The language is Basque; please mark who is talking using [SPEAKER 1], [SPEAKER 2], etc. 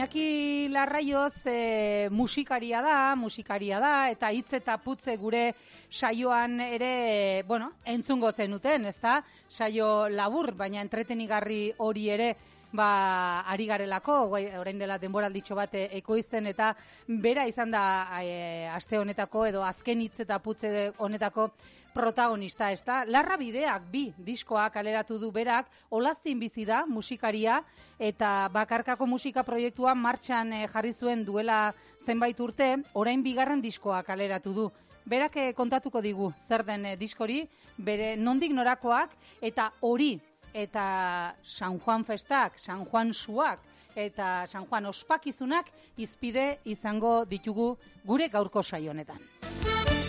[SPEAKER 1] Iñaki Larraioz musikaria da, eta hitz eta putze gure saioan ere, entzungo zenuten, ezta? Saio labur, baina entretenigarri hori ere, ari garelako, orain dela denboralditxo bat ekoizten, eta bera izan da aste honetako, edo azken hitz eta putze honetako protagonista, ezta? Larra Bideak 2 diskoak kaleratu du berak, Olaztin bizi da musikaria, eta bakarkako musika proiektua martxan jarri zuen duela zenbait urte, orain 2. diskoa kaleratu du. Berak kontatuko digu zer den diskori, bere nondik norakoak, eta hori, eta San Juan festak, San Juan suak, eta San Juan ospakizunak izpide izango ditugu gure gaurko saio honetan.